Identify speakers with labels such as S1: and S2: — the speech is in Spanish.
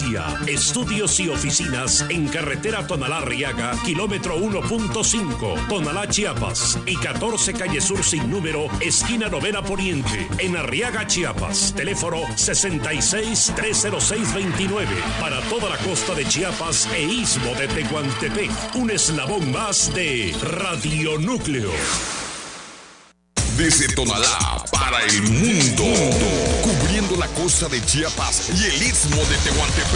S1: Galicia. Estudios y oficinas en carretera Tonalá-Arriaga, kilómetro 1.5, Tonalá, Chiapas. Y 14 calle Sur sin número, esquina Novena Poniente, en Arriaga, Chiapas. Teléfono 66-306-29. Para toda la costa de Chiapas e istmo de Tehuantepec. Un eslabón más de Radio Núcleo.
S2: Desde Tonalá para el mundo, cubriendo la costa de Chiapas y el istmo de Tehuantepec.